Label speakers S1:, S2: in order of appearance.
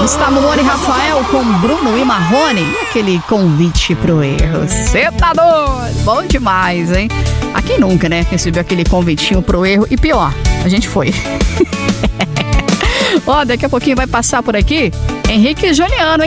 S1: Gustavo Moura e Rafael com Bruno e Marrone. E aquele convite pro erro. Cê tá doido? Bom demais, hein? A quem nunca, né? Recebeu aquele convitinho pro erro. E pior, a gente foi. Ó, daqui a pouquinho vai passar por aqui Henrique e Juliano, hein?